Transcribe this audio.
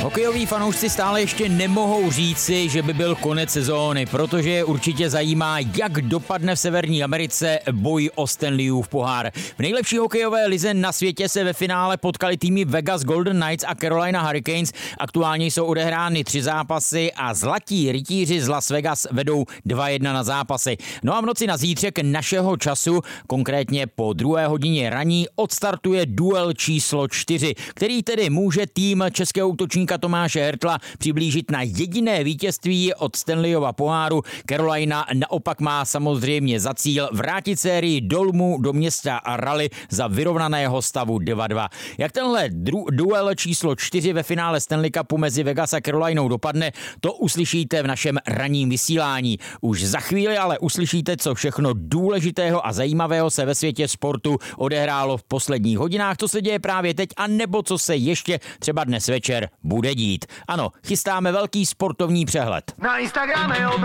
Hokejoví fanoušci stále ještě nemohou říci, že by byl konec sezóny, protože je určitě zajímá, jak dopadne v Severní Americe boj o Stanleyův pohár. V nejlepší hokejové lize na světě se ve finále potkali týmy Vegas Golden Knights a Carolina Hurricanes. Aktuálně jsou odehrány 3 zápasy a zlatí rytíři z Las Vegas vedou 2-1 na zápasy. No a v noci na zítřek našeho času, konkrétně po 2 hodině raní, odstartuje duel číslo 4, který tedy může tým českého útočníka Tomáše Hertla přiblížit na jediné vítězství od Stanleyova poháru. Carolina naopak má samozřejmě za cíl vrátit sérii dolů do města Raleigh za vyrovnaného stavu 2-2. Jak tenhle duel číslo 4 ve finále Stanley Cupu mezi Vegas a Carolinou dopadne, to uslyšíte v našem ranním vysílání. Už za chvíli ale uslyšíte, co všechno důležitého a zajímavého se ve světě sportu odehrálo v posledních hodinách, co se děje právě teď a nebo co se ještě třeba dnes večer bude dít. Ano, chystáme velký sportovní přehled. Na Instagrame